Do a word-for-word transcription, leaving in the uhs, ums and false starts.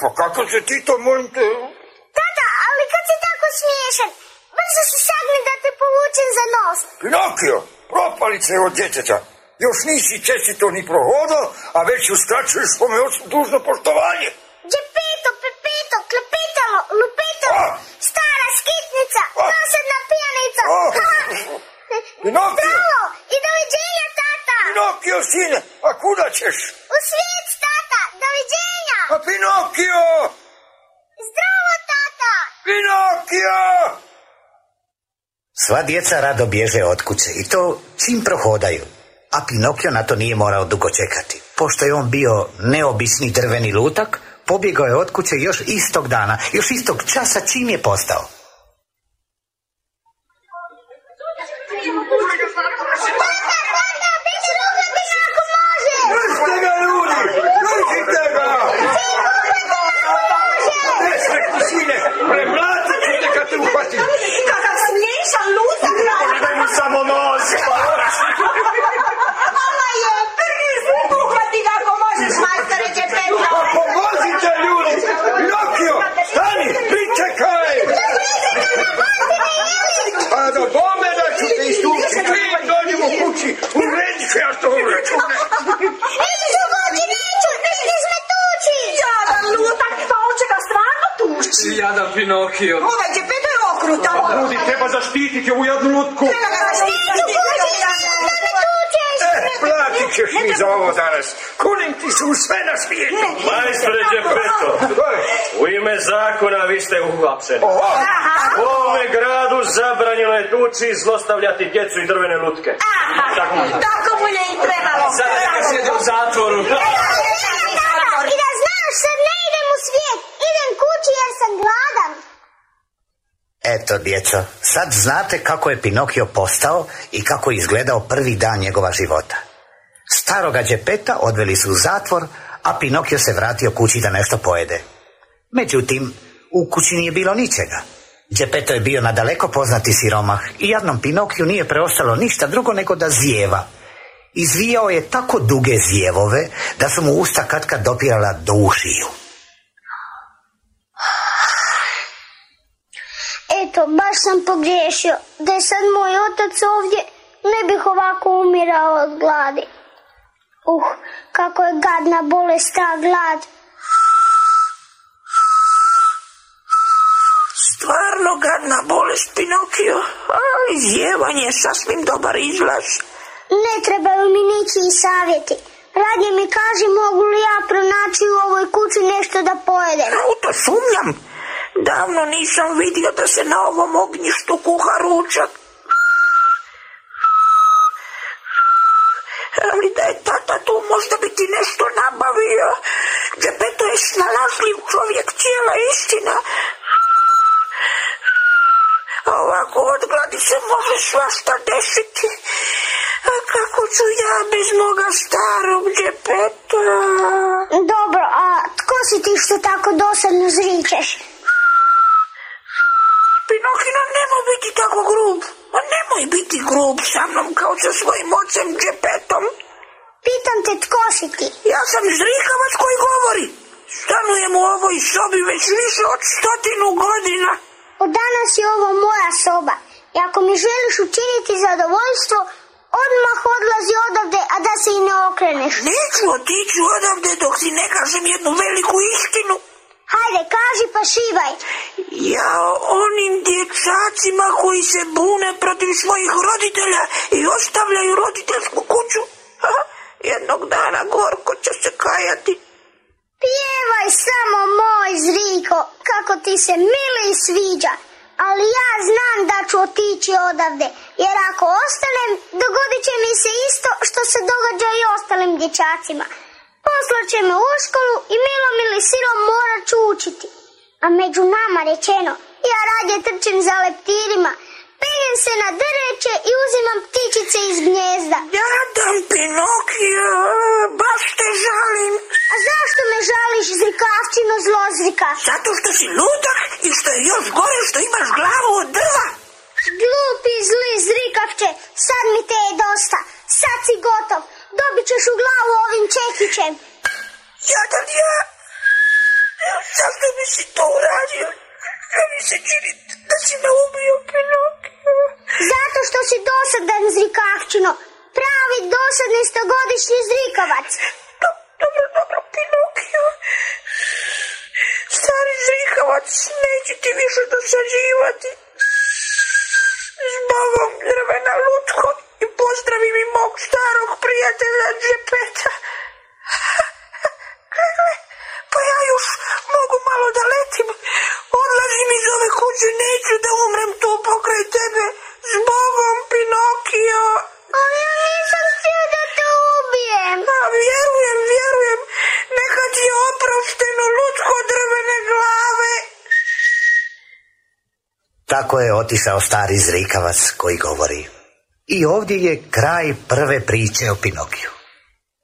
pa kako se ti to, molim te? Tata, ali kad si tako smiješan, brzo se sagne da te povučem za nos. Pinokio, propalice od djeteta. Još nisi čestito ni prohodao, a već uskraćuješ svome ocu dužno poštovanje. Džepeto, pepeto, klepetalo, lupetalo, a? Stara skitnica, a? Dosadna pijanica. Pinokio! Zdravo, i doviđenja, tata! Pinokio, sine, a kuda ćeš? U svijet, tata, doviđenja! A Pinokio! Zdravo, tata! Pinokio! Sva djeca rado bježe od kuće i to čim prohodaju. A Pinokio na to nije morao dugo čekati. Pošto je on bio neobični drveni lutak, pobjegao je od kuće još istog dana, još istog časa čim je postao. Jadan Pinokio. Ovaj Džepeto je okrutan. Ljudi, treba zaštititi ovu jadnu lutku. Treba ga zaštititi. E, platit ćeš mi za ovo danas. Kunim ti su sve na svijetu. Majstore Džepeto, u ime zakona vi ste uhapšeni. U ovome gradu zabranjeno je tući i zlostavljati djecu i drvene lutke. Tako, tako mu je i trebalo. Sad neka sjede u zatvoru. I da znaš, sad ne idem u svijet, idem kući jer sam gladan. Eto, djeco, sad znate kako je Pinokio postao i kako je izgledao prvi dan njegova života. Staroga Džepeta odveli su u zatvor, a Pinokio se vratio kući da nešto pojede. Međutim, u kući nije bilo ničega. Džepeto je bio nadaleko poznati siromah i jadnom Pinokiju nije preostalo ništa drugo nego da zijeva. Izvijao je tako duge zijevove da su mu usta katkad dopirala do ušiju. Eto, baš sam pogriješio. Da je sad moj otac ovdje, ne bih ovako umirao od gladi. Uh, kako je gadna bolest ta glad. Stvarno gadna bolest, Pinokio, ali zjevanje je sasvim dobar izlaz. Ne trebaju mi ničiji savjeti. Radije mi kaži mogu li ja pronaći u ovoj kući nešto da pojedem. U to sumnjam. Davno nisam vidio da se na ovom ognjištu kuha ručak. Ali da je tata tu možda bi ti nešto nabavio. Džepeto je snalažljiv čovjek, cijela istina. A ovako od gladi se može svašta desiti. A kako ću ja bez moga starog Džepeta? Dobro, a tko si ti što tako dosadno zričeš? Pinokino, nemoj biti tako grub. A nemoj biti grub sa mnom kao sa svojim ocem Džepetom. Pitam te, tko si ti? Ja sam zrikavac koji govori. Stanujem u ovoj sobi već više od stotinu godina. Od danas je ovo moja soba. I ako mi želiš učiniti zadovoljstvo, odmah odlazi odavde, a da se i ne okreneš. Neću otići odavde dok ti ne kažem jednu veliku istinu. Hajde, kaži pa šivaj. Ja onim dječacima koji se bune protiv svojih roditelja i ostavljaju roditeljsku kuću, ha, jednog dana gorko će se kajati. Pjevaj samo, moj Zriko, kako ti se mili i sviđa. Ali ja znam da ću otići odavde, jer ako ostanem, dogodit će mi se isto što se događa i ostalim dječacima. Poslaće me u školu i milom ili silom morat ću učiti. A među nama rečeno, ja radije trčim za leptirima, penjem se na drveće i uzimam ptičice iz gnjezda. Jadan Pinokio, baš te žalim. A zašto me žališ, zrikavčino zlozrika? Zato što si ludak i što je još gore što imaš glavu od drva. Glupi zli zrikavče, sad mi te je dosta. Sad si gotov, dobit ćeš u glavu ovim čekićem. Jadan ja, Zašto mi si to uradio? Što mi se čini da si me ubio, Pinokio? Zato što si dosadan, zrikavčino. Pravi dosadni stogodišnji zrikavac. Do, dobro, dobro, Pinokio. Stari zrikavac, neće ti više dosađivati. Zbogom, drvena lutko, i pozdravi mi mog starog prijatelja Džepeta. Gle, gle, pa ja još mogu malo da letim. Odlazim iz ove kuće, neću da umrem tu pokraj tebe. Zbogom, Pinokio. Ali ja nisam htio da te ubijem. A vjerujem, vjerujem, neka ti je oprošteno, lutko drvene glave. Tako je otišao stari zrikavac koji govori. I ovdje je kraj prve priče o Pinokiju.